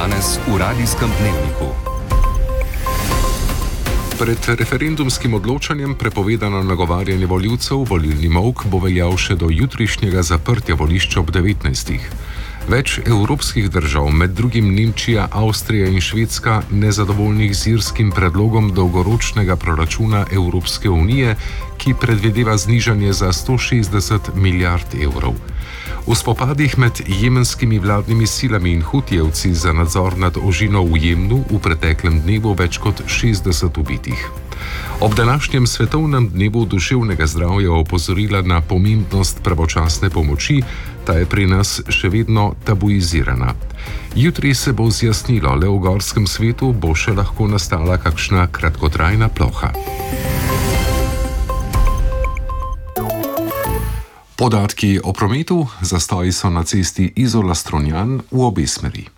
Danes v Radijskem dnevniku. Pred referendumskim odločanjem prepovedano nagovarjanje volivcev, volilni molk bo veljal še do jutrišnjega zaprtja volišča ob 19. Več evropskih držav, med drugim Nemčija, Avstrija in Švedska, nezadovoljnih z irskim predlogom dolgoročnega proračuna Evropske unije, ki predvideva znižanje za 160 milijard evrov. V spopadih med jemenskimi vladnimi silami in hutijevci za nadzor nad ožino v Jemnu v preteklem dnevu več kot 60 ubitih. Ob današnjem svetovnem dnevu duševnega zdravja opozorila na pomembnost pravočasne pomoči, ta je pri nas še vedno tabuizirana. Jutri se bo zjasnilo, le v gorskem svetu bo še lahko nastala kakšna kratkotrajna ploha. Podatki o prometu: zastoji so na cesti Izola-Strunjan v obe smeri.